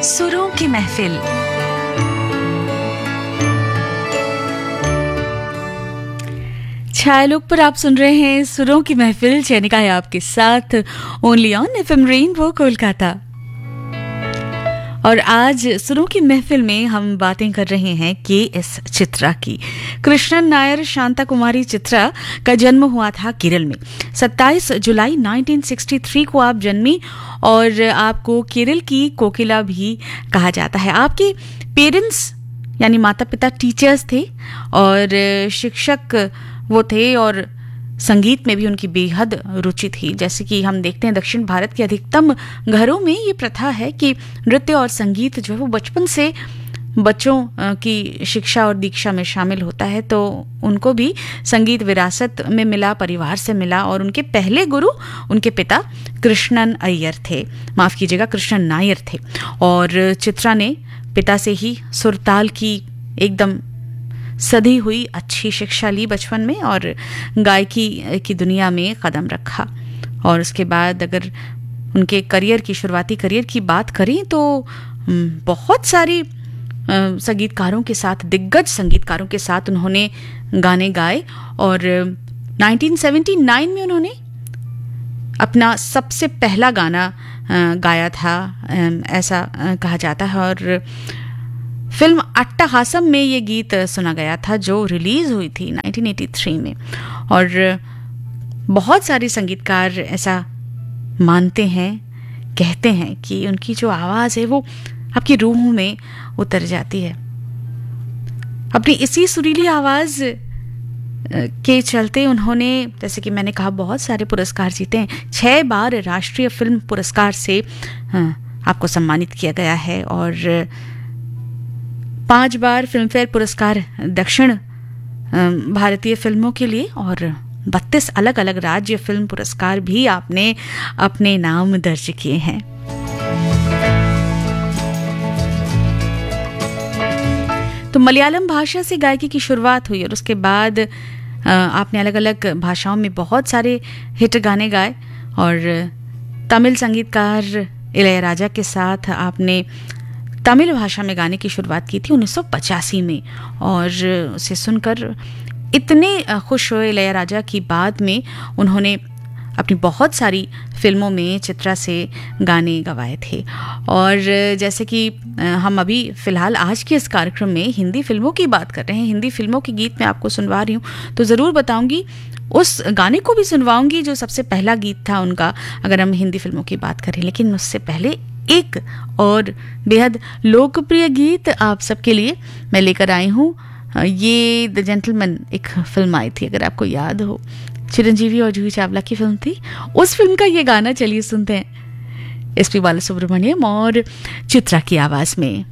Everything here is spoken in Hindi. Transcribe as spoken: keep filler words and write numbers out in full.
सुरों की महफिल। छायालोक पर आप सुन रहे हैं सुरों की महफिल। चैनिका है आपके साथ only on FM rainbow Kolkata. और आज सुरों की महफिल में हम बातें कर रहे हैं के एस चित्रा की। कृष्णन नायर शांता कुमारी चित्रा का जन्म हुआ था केरल में। सत्ताईस जुलाई उन्नीस सौ तिरसठ को आप जन्मी और आपको केरल की कोकिला भी कहा जाता है। आपके पेरेंट्स यानी माता पिता टीचर्स थे और शिक्षक वो थे और संगीत में भी उनकी बेहद रुचि थी। जैसे कि हम देखते हैं दक्षिण भारत के अधिकतम घरों में ये प्रथा है कि नृत्य और संगीत जो है वो बचपन से बच्चों की शिक्षा और दीक्षा में शामिल होता है। तो उनको भी संगीत विरासत में मिला, परिवार से मिला और उनके पहले गुरु उनके पिता कृष्णन अय्यर थे, माफ कीजिएगा कृष्णन नायर थे। और चित्रा ने पिता से ही सुरताल की एकदम सधी हुई अच्छी शिक्षा ली बचपन में और गायकी की दुनिया में कदम रखा। और उसके बाद अगर उनके करियर की शुरुआती करियर की बात करें तो बहुत सारी संगीतकारों के साथ, दिग्गज संगीतकारों के साथ उन्होंने गाने गाए। और उन्नीस सौ उन्यासी में उन्होंने अपना सबसे पहला गाना गाया था, ऐसा कहा जाता है। और फिल्म अट्टाहासम में ये गीत सुना गया था जो रिलीज हुई थी उन्नीस सौ तिरासी में। और बहुत सारे संगीतकार ऐसा मानते हैं, कहते हैं कि उनकी जो आवाज़ है वो आपकी रूह में उतर जाती है। अपनी इसी सुरीली आवाज़ के चलते उन्होंने, जैसे कि मैंने कहा, बहुत सारे पुरस्कार जीते हैं। छह बार राष्ट्रीय फिल्म पुरस्कार से आपको सम्मानित किया गया है और पांच बार फिल्मफेयर पुरस्कार दक्षिण भारतीय फिल्मों के लिए और बत्तीस अलग अलग राज्य फिल्म पुरस्कार भी आपने अपने नाम दर्ज किए हैं। तो मलयालम भाषा से गायकी की शुरुआत हुई और उसके बाद आपने अलग अलग भाषाओं में बहुत सारे हिट गाने गाए। और तमिल संगीतकार इलैयाराजा के साथ आपने तमिल भाषा में गाने की शुरुआत की थी उन्नीस सौ पचासी में। और उसे सुनकर इतने खुश हुए इलैयाराजा की बाद में उन्होंने अपनी बहुत सारी फिल्मों में चित्रा से गाने गवाए थे। और जैसे कि हम अभी फ़िलहाल आज के इस कार्यक्रम में हिंदी फिल्मों की बात कर रहे हैं, हिंदी फिल्मों के गीत मैं आपको सुनवा रही हूँ, तो ज़रूर बताऊँगी, उस गाने को भी सुनवाऊँगी जो सबसे पहला गीत था उनका, अगर हम हिंदी फिल्मों की बात करें। लेकिन उससे पहले एक और बेहद लोकप्रिय गीत आप सबके लिए मैं लेकर आई हूँ। ये द जेंटलमैन एक फिल्म आई थी, अगर आपको याद हो, चिरंजीवी और जूही चावला की फिल्म थी। उस फिल्म का ये गाना चलिए सुनते हैं, एस पी बालासुब्रमण्यम और चित्रा की आवाज़ में।